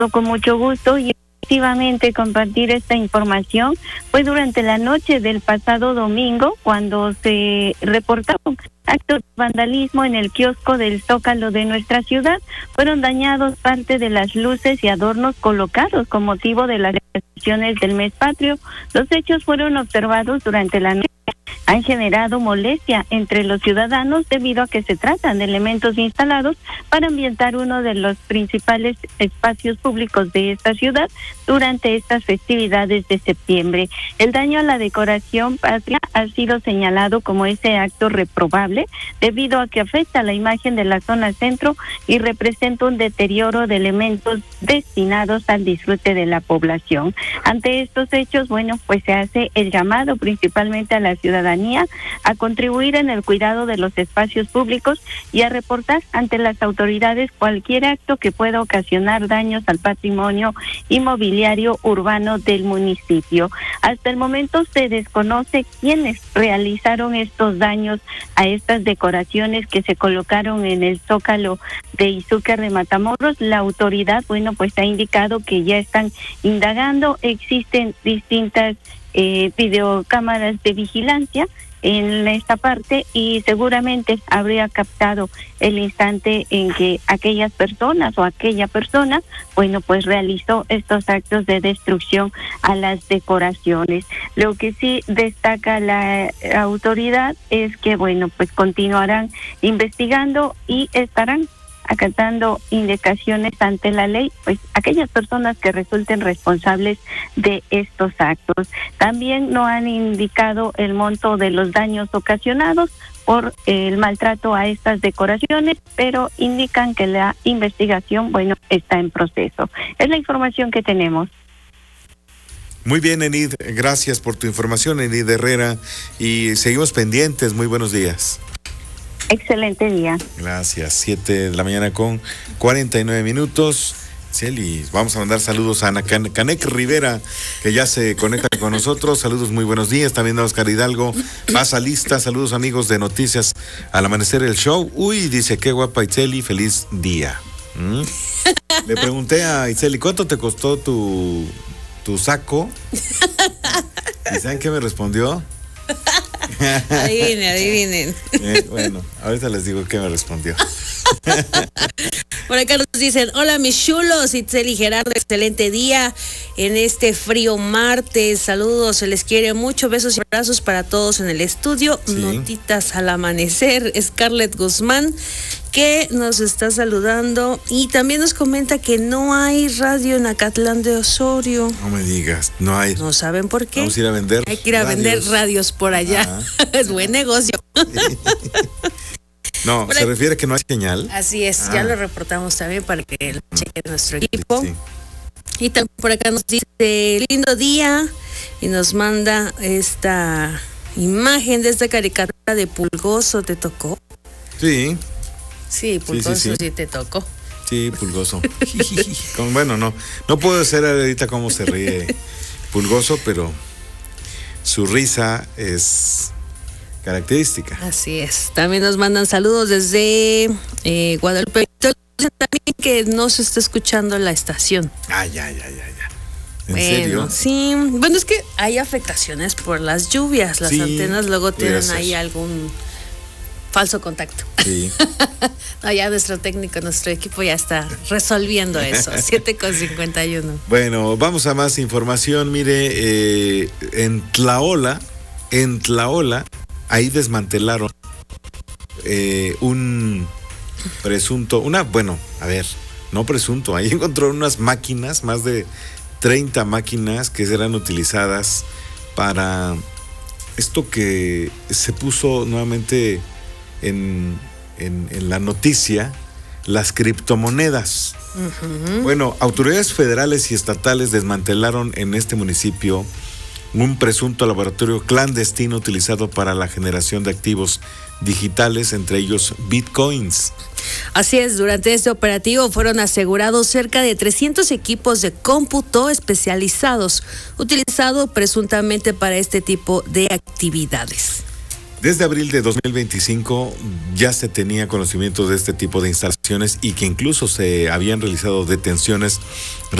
con mucho gusto y efectivamente compartir esta información fue durante la noche del pasado domingo cuando se reportaron actos de vandalismo en el kiosco del Zócalo de nuestra ciudad. Fueron dañados parte de las luces y adornos colocados con motivo de las celebraciones del mes patrio. Los hechos fueron observados durante la noche. Han generado molestia entre los ciudadanos debido a que se tratan de elementos instalados para ambientar uno de los principales espacios públicos de esta ciudad durante estas festividades de septiembre. El daño a la decoración patria ha sido señalado como ese acto reprobable debido a que afecta la imagen de la zona centro y representa un deterioro de elementos destinados al disfrute de la población. Ante estos hechos, pues se hace el llamado principalmente a la ciudadanía a contribuir en el cuidado de los espacios públicos y a reportar ante las autoridades cualquier acto que pueda ocasionar daños al patrimonio inmobiliario urbano del municipio. Hasta el momento se desconoce quiénes realizaron estos daños a estas decoraciones que se colocaron en el Zócalo de Izúcar de Matamoros. La autoridad, pues ha indicado que ya están indagando. Existen distintas videocámaras de vigilancia en esta parte y seguramente habría captado el instante en que aquellas personas o aquella persona pues realizó estos actos de destrucción a las decoraciones. Lo que sí destaca la autoridad es que pues continuarán investigando y estarán acatando indicaciones ante la ley, pues aquellas personas que resulten responsables de estos actos. También no han indicado el monto de los daños ocasionados por el maltrato a estas decoraciones, pero indican que la investigación, está en proceso. Es la información que tenemos. Muy bien, Enid, gracias por tu información, Enid Herrera, y seguimos pendientes. Muy buenos días. Excelente día. Gracias. 7 de la mañana con 49 minutos. Celi, vamos a mandar saludos a Ana Canek Rivera, que ya se conecta con nosotros. Saludos, muy buenos días. También a Oscar Hidalgo. Pasa lista. Saludos, amigos de Noticias al Amanecer el Show. Uy, dice, qué guapa Itzeli, feliz día. Le pregunté a Itzeli, ¿cuánto te costó tu saco? ¿Y saben qué me respondió? Adivinen. Bueno, ahorita les digo qué me respondió. Por acá nos dicen, hola mis chulos, Itzel y Gerardo, excelente día en este frío martes, saludos, se les quiere mucho, besos y abrazos para todos en el estudio, sí. Notitas al amanecer, Scarlett Guzmán, que nos está saludando y también nos comenta que no hay radio en Acatlán de Osorio. No me digas, no hay. No saben por qué. Vamos a ir a vender. Hay que ir a vender radios por allá. Es buen negocio. No, se refiere a que no hay señal. Así es, ya lo reportamos también para que lo cheque nuestro equipo. Sí. Y también por acá nos dice, lindo día, y nos manda esta imagen de esta caricatura de Pulgoso. ¿Te tocó? Sí. Sí, Pulgoso sí te tocó. Sí, Pulgoso. Bueno, no puedo hacer ahorita cómo se ríe Pulgoso, pero su risa es característica. Así es. También nos mandan saludos desde Guadalupe. También que no se está escuchando la estación. Ya. ¿En serio? Sí. Bueno, es que hay afectaciones por las lluvias. Las antenas luego tienen ahí algún falso contacto. Sí. No, ya nuestro técnico, nuestro equipo ya está resolviendo eso. 7:51. Bueno, vamos a más información. Mire, en Tlaola, ahí desmantelaron un presunto, ahí encontraron unas máquinas, más de 30 máquinas que serán utilizadas para esto que se puso nuevamente en la noticia, las criptomonedas. Uh-huh. Bueno, autoridades federales y estatales desmantelaron en este municipio un presunto laboratorio clandestino utilizado para la generación de activos digitales, entre ellos bitcoins. Así es, durante este operativo fueron asegurados cerca de 300 equipos de cómputo especializados, utilizados presuntamente para este tipo de actividades. Desde abril de 2025 ya se tenía conocimiento de este tipo de instalaciones y que incluso se habían realizado detenciones